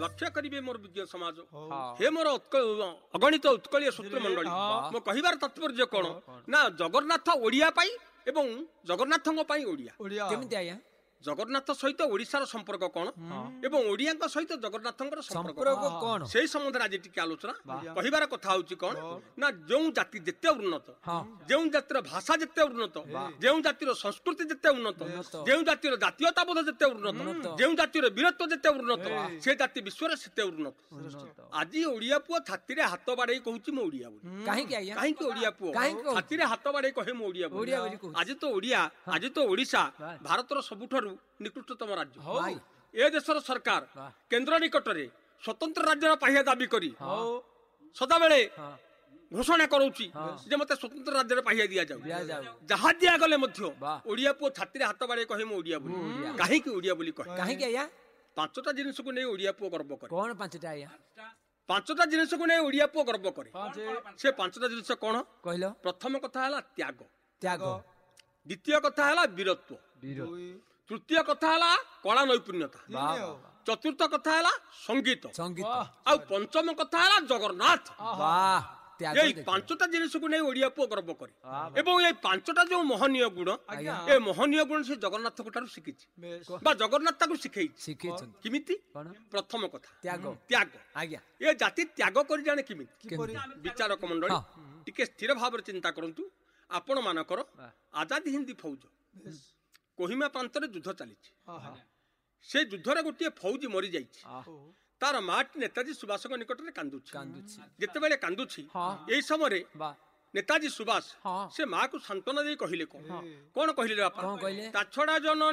लक्ष्य करिवे मोर विज्ञ समाज हे मोर अगणित उत्कलीय सूत्र मंडली मो कहिबार तात्पर्य कोन ना जगन्नाथ ओडिया पाई एवं जगन्नाथଙ୍କ ପାଇଁ ओडिया केमिति आया जगन्नाथ सहित ओडिशार संपर्क कोन एवं ओडिया सहित जगन्नाथଙ୍କର संपर्क कोन सेही संबंध आज टिके आलोचना कहिबार कथा होची कोन ना जो जाति जेते उन्नत जो जातिर भाषा जेते उन्नत जो जातिर संस्कृति जेते उन्नत जो जातिर जातीयताबोध जेते उन्नत जो जातिर वीरत्व जेते उन्नत से जाति विश्व सेते उन्नत आज ओडिया पुओ छाती रे हाथ बाडे कहूची मो ओडिया बोली काहे के आया काहे के ओडिया पुओ छाती रे हाथ बाडे कहे मो ओडिया बोली आज तो ओडिया आज तो ओडिशा भारतर सबुठारु निकृष्टतम राज्य ए देशर सरकार केंद्र निकटरे स्वतंत्र राज्य पाहिया दाबी करी सदा बेले घोषणा करूची जे मते स्वतंत्र राज्य पाहिया दिया जाऊ जहा दिया गले मध्य ओडिया पो छाती रे हाथ बाडे कहे मो ओडिया बोली काहे कि ओडिया बोली कहे काहे के आया पांचटा जिनिस को नै ओडिया पो गर्व करे कोन पांचटा आया पांचटा जिनिस को नै ओडिया पो गर्व करे से पांचटा जिनिस कोन कहलो प्रथम कथा हला त्याग त्याग द्वितीय कथा हला वीरत्व तृतीय कथा हला कला नैपुण्यता चतुर्थ कथा हला संगीत आ पंचम कथा हला जगन्नाथ वाह त्याग ये पांचटा जिनिस को नै ओडिया पो गर्व करे एवं ये पांचटा जो मोहनीय गुण ए मोहनीय गुण से जगन्नाथ कोठारु शिखिछि बा जगन्नाथ को शिखैछि किमिति प्रथम कथा त्याग त्याग आज्ञा ए जाति त्याग करि जाने किमिति विचारक मंडली टिके स्थिर भाव चिंता करंतु आपण मानकर आजादी हिंदी फौज कोहिमा प्रांत युद्ध चली से युद्ध गोटे फौजी मरी जाइए तार माटी नेताजी सुभाष निकट में कांदुछि जिते कांदुछि यही समय नेताजी सुभाष से माँ को सांत्वना दे कहले कौन कहले ता छड़ा जन